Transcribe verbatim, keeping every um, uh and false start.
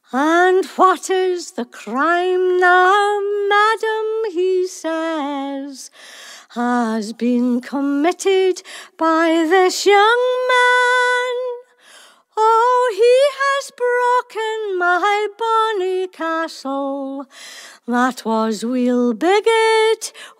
And what is the crime now, madam, he says, has been committed by this young man? Oh, he has broken my bonny castle, that was weel biggit